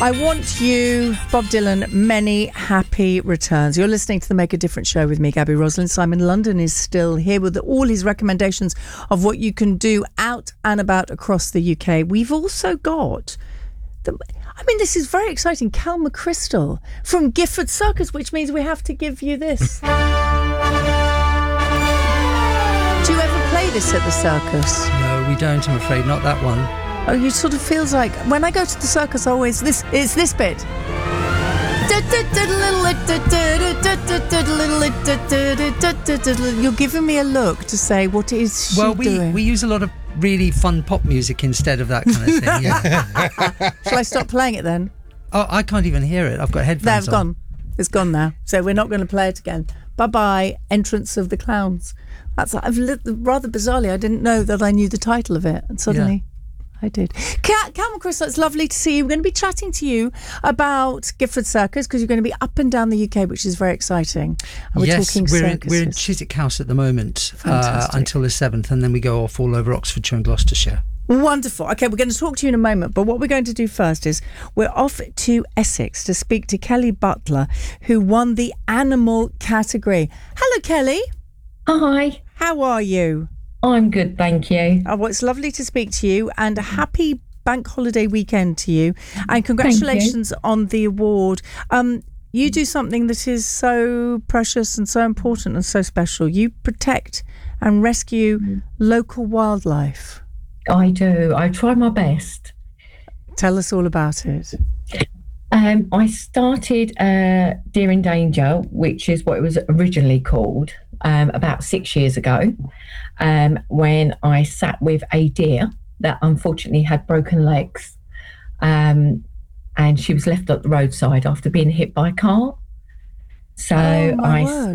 I want you, Bob Dylan, many happy returns. You're listening to the Make a Difference show with me, Gabby Roslin. Simon London is still here with all his recommendations of what you can do out and about across the UK. We've also got, this is very exciting, Cal McChrystal from Gifford Circus, which means we have to give you this. Do you ever play this at the circus? No, we don't, I'm afraid. Not that one. Oh, you sort of feels like when I go to the circus, always it's this bit. You're giving me a look to say what is she doing. We use a lot of really fun pop music instead of that kind of thing. Yeah. Shall I stop playing it then? Oh, I can't even hear it. I've got headphones on. Gone. It's gone now. So we're not going to play it again. Bye-bye, Entrance of the Clowns. Rather bizarrely, I didn't know that I knew the title of it, and suddenly I did. Cal McChrystal, it's lovely to see you. We're going to be chatting to you about Gifford Circus because you're going to be up and down the UK, which is very exciting. And we're talking circuses. We're in Chiswick House at the moment Fantastic. until the 7th, and then we go off all over Oxfordshire and Gloucestershire. Wonderful. Okay, we're going to talk to you in a moment, but what we're going to do first is we're off to Essex to speak to Kelly Butler, who won the animal category. Hello, Kelly. Hi. How are you? I'm good, thank you. Oh, well, it's lovely to speak to you, and a happy bank holiday weekend to you, and congratulations on the award. You do something that is so precious and so important and so special. You protect and rescue local wildlife. I do. I try my best. Tell us all about it. I started Deer in Danger, which is what it was originally called, about 6 years ago, when I sat with a deer that unfortunately had broken legs, and she was left at the roadside after being hit by a car. So Oh, my word.